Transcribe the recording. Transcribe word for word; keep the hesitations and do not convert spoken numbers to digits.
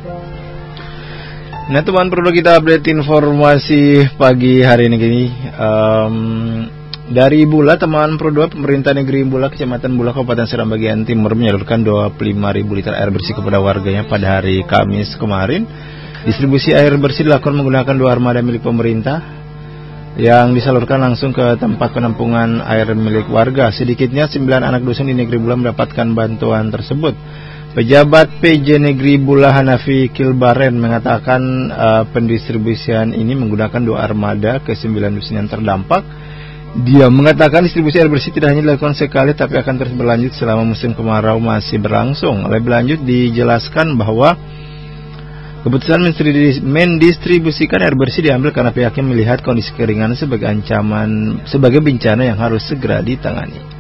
Nah teman, perlu kita update informasi pagi hari ini gini. Um, dari Bula, teman Pro dua, pemerintah negeri Bula, Kecamatan Bula, Kabupaten Seram bagian timur menyalurkan dua puluh lima ribu liter air bersih kepada warganya pada hari Kamis kemarin. Distribusi air bersih dilakukan menggunakan dua armada milik pemerintah yang disalurkan langsung ke tempat penampungan air milik warga. Sedikitnya sembilan anak dusun di negeri Bula mendapatkan bantuan tersebut. Pejabat P J Negeri Bula Hanafi Kilbaren mengatakan uh, pendistribusian ini menggunakan dua armada ke sembilan dusun yang terdampak. Dia mengatakan distribusi air bersih tidak hanya dilakukan sekali tapi akan terus berlanjut selama musim kemarau masih berlangsung. Lebih lanjut dijelaskan bahwa keputusan mendistribusikan air bersih diambil karena pihaknya melihat kondisi kekeringan sebagai ancaman sebagai bencana yang harus segera ditangani.